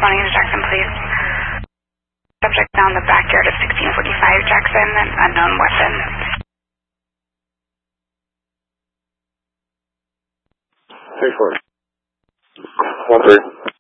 responding to Jackson, please. Subject now in the backyard of 1645 Jackson, an unknown weapon. 3-4. 1-3.